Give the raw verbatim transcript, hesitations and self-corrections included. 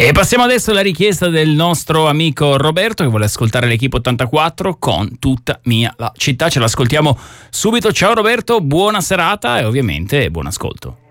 E passiamo adesso alla richiesta del nostro amico Roberto che vuole ascoltare l'Equipe ottantaquattro con Tutta mia la città. Ce l'ascoltiamo subito. Ciao Roberto, buona serata e ovviamente buon ascolto.